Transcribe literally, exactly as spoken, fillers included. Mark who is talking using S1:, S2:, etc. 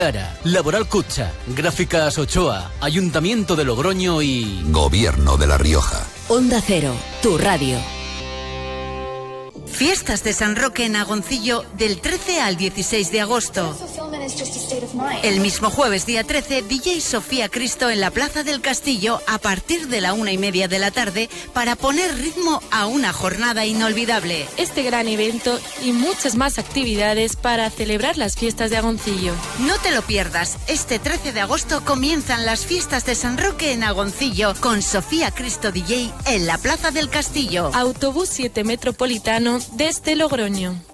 S1: Laboral Cucha, Gráficas Ochoa, Ayuntamiento de Logroño y...
S2: Gobierno de La Rioja.
S3: Onda Cero, tu radio.
S4: Fiestas de San Roque en Agoncillo del trece al dieciséis de agosto. El mismo jueves día trece, D J Sofía Cristo en la Plaza del Castillo a partir de la una y media de la tarde para poner ritmo a una jornada inolvidable.
S5: Este gran evento y muchas más actividades para celebrar las fiestas de Agoncillo.
S4: No te lo pierdas, este trece de agosto comienzan las Fiestas de San Roque en Agoncillo con Sofía Cristo D J en la Plaza del Castillo.
S5: Autobús siete Metropolitano desde Logroño.